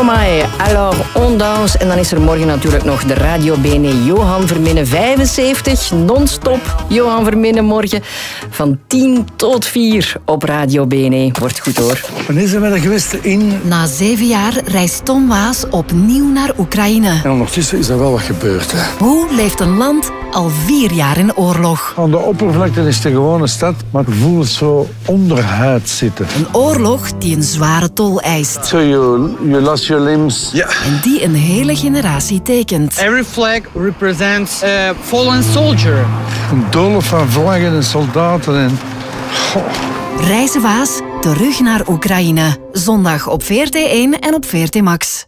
Amai, alors on danse. En dan is er morgen natuurlijk nog de Radio Bene Johan Verminnen 75. Non-stop Johan Verminnen morgen van 10 tot 4 op Radio Bene. Wordt goed hoor. Wanneer zijn we er geweest in? Na 7 jaar reist Tom Waas opnieuw naar Oekraïne. En ondertussen is er wel wat gebeurd. Hè. Hoe leeft een land al 4 jaar in oorlog? Aan de oppervlakte is het een gewone stad, maar het voelt zo onderhuid zitten. Een oorlog die een zware tol eist. So you lost your limbs. Ja. En die een hele generatie tekent. Every flag represents a fallen soldier. Een doolhof van vlaggen en soldaten en... Reizen Waas terug naar Oekraïne. Zondag op VRT1 en op VRT Max.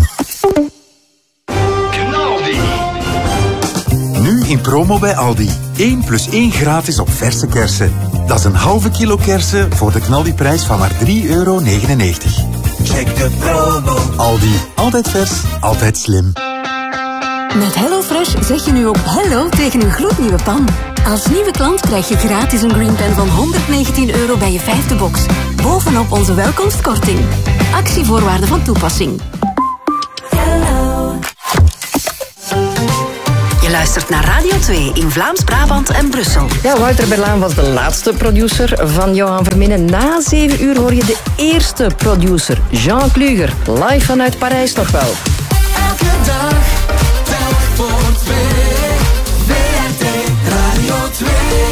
Nu in promo bij Aldi. 1 + 1 gratis op verse kersen. Dat is een halve kilo kersen voor de knaldiprijs van maar €3,99. Check de promo. Aldi. Altijd vers, altijd slim. Met HelloFresh zeg je nu ook hello tegen een gloednieuwe pan. Als nieuwe klant krijg je gratis een Green Pen van €119 bij je 5e box. Bovenop onze welkomstkorting. Actievoorwaarden van toepassing. Je luistert naar Radio 2 in Vlaams-Brabant en Brussel. Ja, Wouter Berlaan was de laatste producer van Johan Verminnen. Na 7 uur hoor je de eerste producer, Jean Kluger. Live vanuit Parijs nog wel. Elke dag, telk voor 2. VRT Radio 2.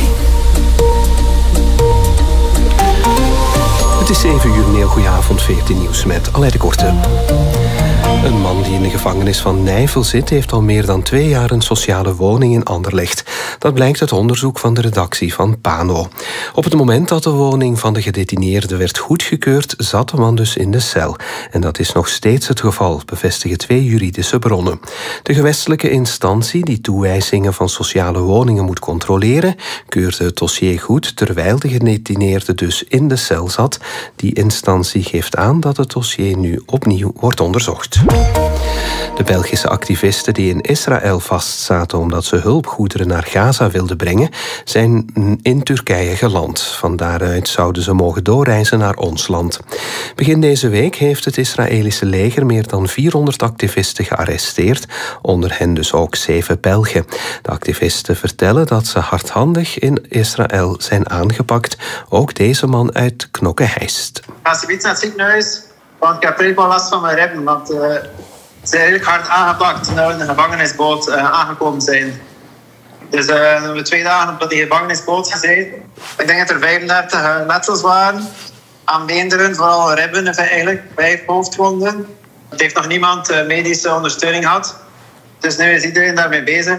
Het is 7 uur, een heel goede avond. VRT Nieuws met Aleid de Korte. Een man die in de gevangenis van Nijvel zit, heeft al meer dan 2 jaar een sociale woning in Anderlecht. Dat blijkt uit onderzoek van de redactie van Pano. Op het moment dat de woning van de gedetineerde werd goedgekeurd, zat de man dus in de cel. En dat is nog steeds het geval, bevestigen 2 juridische bronnen. De gewestelijke instantie die toewijzingen van sociale woningen moet controleren, keurde het dossier goed terwijl de gedetineerde dus in de cel zat. Die instantie geeft aan dat het dossier nu opnieuw wordt onderzocht. De Belgische activisten die in Israël vastzaten omdat ze hulpgoederen naar Gaza wilden brengen, zijn in Turkije geland. Van daaruit zouden ze mogen doorreizen naar ons land. Begin deze week heeft het Israëlische leger meer dan 400 activisten gearresteerd, onder hen dus ook 7 Belgen. De activisten vertellen dat ze hardhandig in Israël zijn aangepakt. Ook deze man uit Knokke-Heist. Alsjeblieft naar het ziekenhuis, want ik heb redelijk last van mijn ribben, want ze zijn redelijk hard aangepakt toen we in de gevangenisboot aangekomen zijn. Dus we hebben 2 dagen op die gevangenisboot gezeten. Ik denk dat er 35 letsels waren aan beenderen, vooral ribben eigenlijk, 5 hoofdwonden. Het heeft nog niemand medische ondersteuning gehad. Dus nu is iedereen daarmee bezig.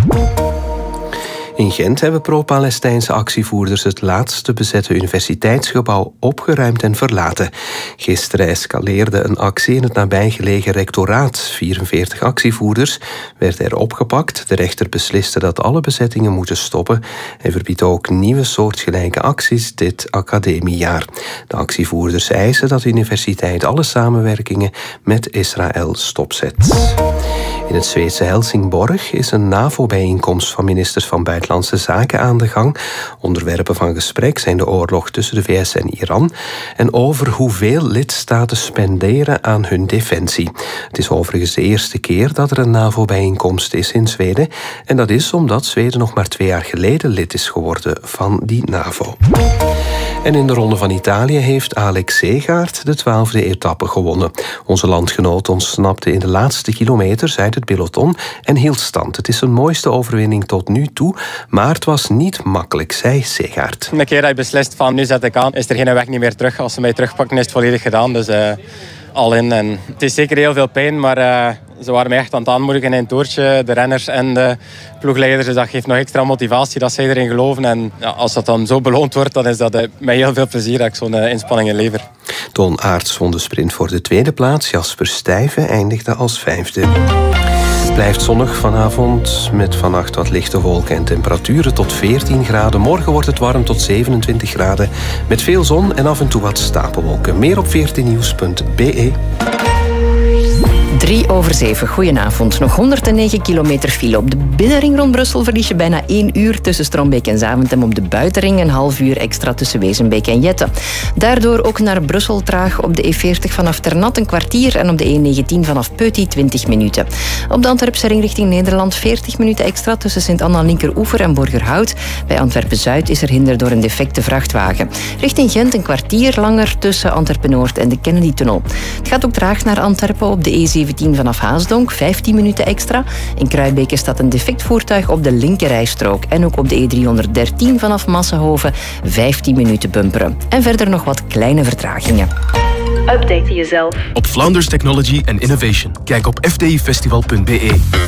In Gent hebben pro-Palestijnse actievoerders het laatste bezette universiteitsgebouw opgeruimd en verlaten. Gisteren escaleerde een actie in het nabijgelegen rectoraat. 44 actievoerders werden er opgepakt. De rechter besliste dat alle bezettingen moeten stoppen en verbiedt ook nieuwe soortgelijke acties dit academiejaar. De actievoerders eisen dat de universiteit alle samenwerkingen met Israël stopzet. In het Zweedse Helsingborg is een NAVO-bijeenkomst van ministers van Buitenlandse Zaken aan de gang. Onderwerpen van gesprek zijn de oorlog tussen de VS en Iran en over hoeveel lidstaten spenderen aan hun defensie. Het is overigens de eerste keer dat er een NAVO-bijeenkomst is in Zweden en dat is omdat Zweden nog maar 2 jaar geleden lid is geworden van die NAVO. En in de Ronde van Italië heeft Alex Segaert de 12e etappe gewonnen. Onze landgenoot ontsnapte in de laatste kilometers uit het peloton en hield stand. Het is zijn mooiste overwinning tot nu toe, maar het was niet makkelijk, zei Segaert. De keer dat je beslist van nu zet ik aan, is er geen weg niet meer terug. Als ze mij terugpakken is het volledig gedaan, dus al in. En het is zeker heel veel pijn, maar ze waren mij echt aan het aanmoedigen in het toertje, de renners en de ploegleiders. Dus dat geeft nog extra motivatie dat zij erin geloven. En ja, als dat dan zo beloond wordt, dan is dat met heel veel plezier dat ik zo'n inspanning lever. Toon Aerts won de sprint voor de 2e plaats. Jasper Stuyven eindigde als 5e. Het blijft zonnig vanavond met vannacht wat lichte wolken en temperaturen tot 14 graden. Morgen wordt het warm tot 27 graden met veel zon en af en toe wat stapelwolken. Meer op 14nieuws.be. 7:03. Goedenavond. Nog 109 kilometer file. Op de binnenring rond Brussel verlies je bijna 1 uur tussen Strombeek en Zaventem. Op de buitenring een half uur extra tussen Wezenbeek en Jette. Daardoor ook naar Brussel traag op de E40 vanaf Ternat een kwartier en op de E19 vanaf Peuty 20 minuten. Op de Antwerpse ring richting Nederland 40 minuten extra tussen Sint-Anna Linkeroever en Borgerhout. Bij Antwerpen-Zuid is er hinder door een defecte vrachtwagen. Richting Gent een kwartier langer tussen Antwerpen-Noord en de Kennedy-tunnel. Het gaat ook traag naar Antwerpen op de E17 vanaf Haasdonk, 15 minuten extra. In Kruibeke staat een defect voertuig op de linkerrijstrook. En ook op de E313 vanaf Massenhoven 15 minuten bumperen. En verder nog wat kleine vertragingen. Update jezelf op Flanders Technology and Innovation. Kijk op fdifestival.be.